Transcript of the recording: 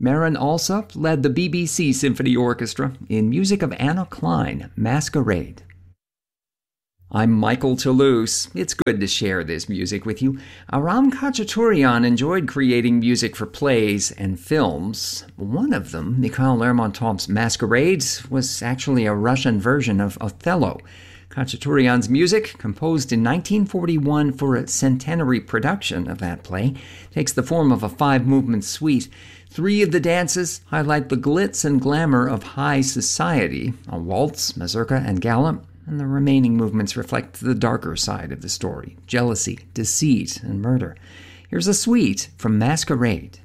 Marin Alsop led the BBC Symphony Orchestra in music of Anna Klein, Masquerade. I'm Michael Toulouse. It's good to share this music with you. Aram Khachaturian enjoyed creating music for plays and films. One of them, Mikhail Lermontov's Masquerade, was actually a Russian version of Othello. Khachaturian's music, composed in 1941 for a centenary production of that play, takes the form of a 5-movement suite. 3 of the dances highlight the glitz and glamour of high society, a waltz, mazurka, and galop, and the remaining movements reflect the darker side of the story, jealousy, deceit, and murder. Here's a suite from Masquerade.